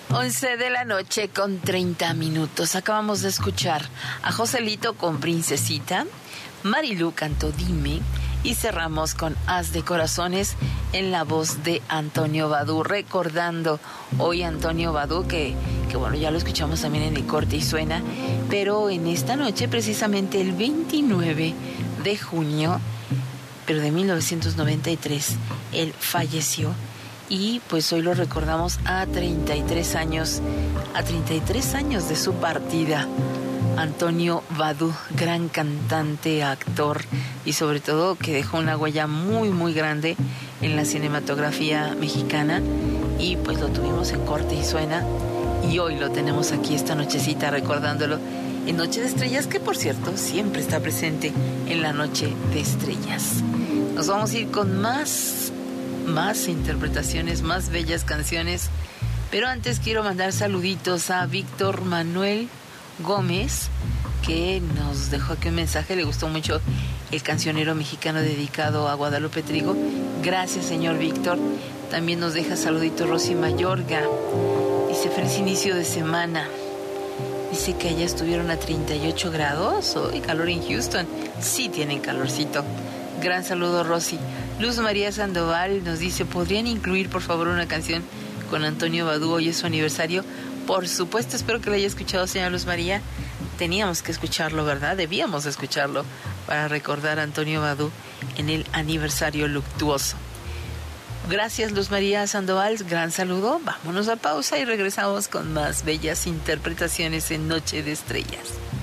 11 de la noche con 30 minutos. Acabamos de escuchar a Joselito con Princesita, Marilú cantó Dime y cerramos con Haz de Corazones en la voz de Antonio Badú. Recordando hoy Antonio Badú que bueno, ya lo escuchamos también en el corte y suena, pero en esta noche, precisamente el 29 de junio, pero de 1993, él falleció. Y pues hoy lo recordamos a 33 años de su partida. Antonio Badú, gran cantante, actor y sobre todo que dejó una huella muy muy grande en la cinematografía mexicana, y pues lo tuvimos en corte y suena, y hoy lo tenemos aquí esta nochecita recordándolo en Noche de Estrellas, que por cierto siempre está presente en la Noche de Estrellas. Nos vamos a ir con más interpretaciones, más bellas canciones, pero antes quiero mandar saluditos a Víctor Manuel Gómez, que nos dejó aquí un mensaje. Le gustó mucho el cancionero mexicano dedicado a Guadalupe Trigo. Gracias, señor Víctor. También nos deja saluditos Rosy Mayorga, dice feliz inicio de semana. Dice que allá estuvieron a 38 grados hoy, calor en Houston. Sí tienen calorcito. Gran saludo, Rosy. Luz María Sandoval nos dice, ¿podrían incluir por favor una canción con Antonio Badú? Hoy es su aniversario. Por supuesto, espero que lo haya escuchado, señora Luz María. Teníamos que escucharlo, ¿verdad? Debíamos escucharlo para recordar a Antonio Badú en el aniversario luctuoso. Gracias, Luz María Sandoval. Gran saludo. Vámonos a pausa y regresamos con más bellas interpretaciones en Noche de Estrellas.